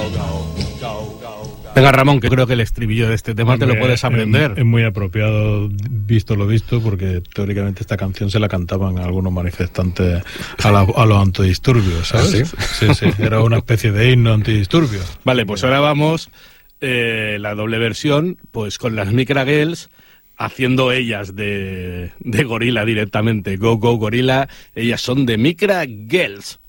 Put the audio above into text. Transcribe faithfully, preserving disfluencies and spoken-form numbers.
Venga, Ramón, que creo que el estribillo de este tema Hombre, te lo puedes aprender. Es, es muy apropiado, visto lo visto, porque teóricamente esta canción se la cantaban algunos manifestantes a, la, a los antidisturbios, ¿sabes? ¿Ah, sí? Sí, sí, era una especie de himno antidisturbios. Vale, pues ahora vamos, eh, la doble versión, pues con las Micra Girls, haciendo ellas de, de gorila directamente. Go, go, gorila, ellas son de Micra Girls.